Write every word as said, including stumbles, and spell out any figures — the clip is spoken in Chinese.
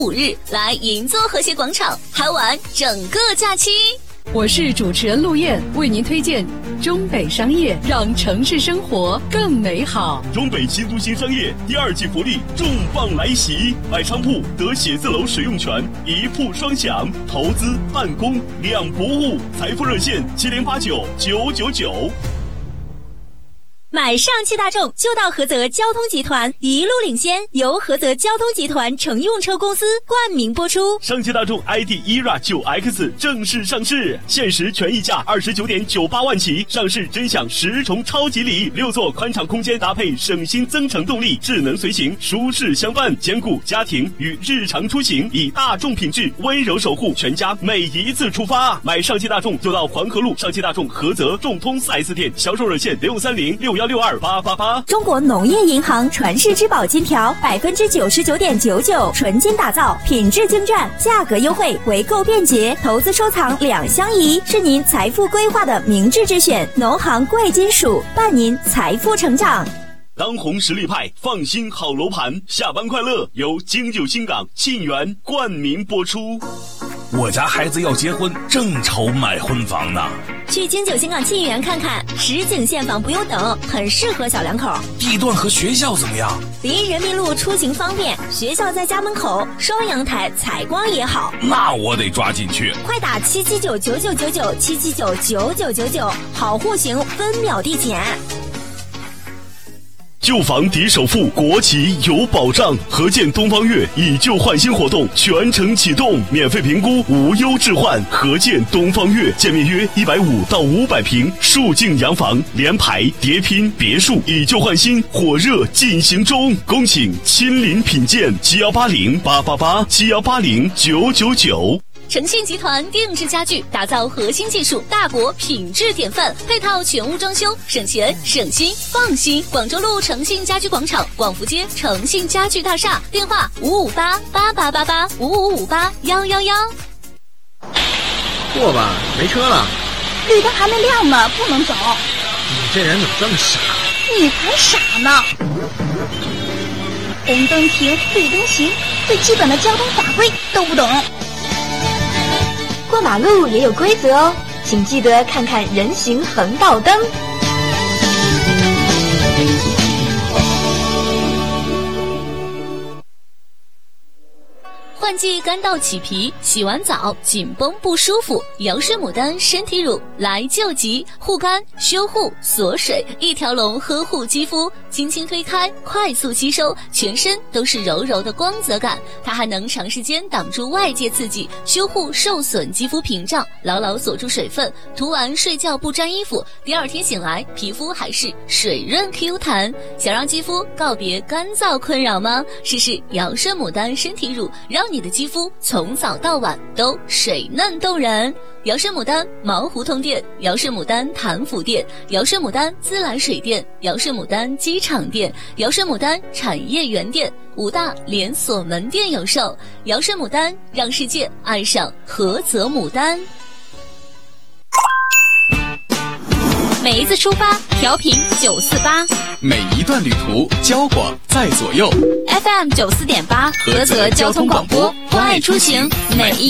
五日来银座和谐广场嗨玩整个假期。 我是主持人陆燕，为您推荐中北商业，让城市生活更美好。 中北新都心商业第二季福利重磅来袭，买商铺得写字楼使用权，一铺双享，投资办公两不误。财富热线七零八九九九九。 买上汽大众就到菏泽交通集团，一路领先，由菏泽交通集团乘用车公司冠名播出。 上汽大众 I D E R A 九 X 正式上市，限时权益价二十九点九八万起，上市真享十重超级礼，六座宽敞空间搭配省心增程动力，智能随行，舒适相伴，兼顾家庭与日常出行，以大众品质温柔守护全家每一次出发。买上汽大众就到黄河路上汽大众菏泽众通 四 S 店，销售热线六三零六幺六二八八八。 中国农业银行传世之宝金条，百分之九十九点九九纯金打造，品质精湛，价格优惠，回购便捷，投资收藏两相宜，是您财富规划的明智之选。农行贵金属伴您财富成长。 当红实力派，放心好楼盘，下班快乐由京九新港沁园冠名播出。 我家孩子要结婚，正愁买婚房呢。 去京九新港沁园看看，实景现房不用等，很适合小两口。 地段和学校怎么样？ 离人民路出行方便，学校在家门口，双阳台，采光也好。 那我得抓紧去。 快打七七九九九九九七七九九九九九，好户型分秒递减。 旧房抵首付，国企有保障。合建东方悦以旧换新活动全程启动，免费评估，无忧置换。合建东方悦，建面约一百五到五百平，数境洋房，联排、叠拼、别墅，以旧换新，火热进行中。恭请亲临品鉴，七幺八零八八八，七幺八零九九九。 诚信集团定制家具，打造核心技术大国品质典范，配套全屋装修，省钱省心放心。广州路诚信家居广场，广福街诚信家具大厦，电话五五八八八八八五五五八幺幺幺。 过吧，没车了。 绿灯还没亮呢，不能走。 你这人怎么这么傻？ 你才傻呢！红灯停，绿灯行，最基本的交通法规都不懂。 过马路也有规则哦，请记得看看人行横道灯。 换季干燥起皮，洗完澡紧绷不舒服，瑶诗牡丹身体乳来救急，护肝修护锁水，一条龙呵护肌肤，轻轻推开快速吸收，全身都是柔柔的光泽感。它还能长时间挡住外界刺激，修护受损肌肤屏障，牢牢锁住水分，涂完睡觉不沾衣服，第二天醒来皮肤还是水润 Q 弹。想让肌肤告别干燥困扰吗？试试瑶诗牡丹身体乳，让你的肌肤从早到晚都水嫩动人。瑶诗牡丹毛胡同店，瑶诗牡丹潭府店，瑶诗牡丹自来水店，瑶诗牡丹机场店，瑶诗牡丹产业园店，五大连锁门店有售。瑶诗牡丹，让世界爱上菏泽牡丹。每一次出发，调频九四八， 每一段旅途，交广在左右。 F M 九四点八，菏泽交通广播，关爱出行，每一